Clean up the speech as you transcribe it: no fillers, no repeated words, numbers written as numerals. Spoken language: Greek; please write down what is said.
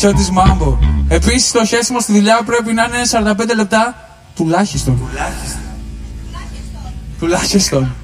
Χιώτης Μάμπο. Επίσης το χέσιμο στη δουλειά πρέπει να είναι 45 λεπτά τουλάχιστον. Τουλάχιστον.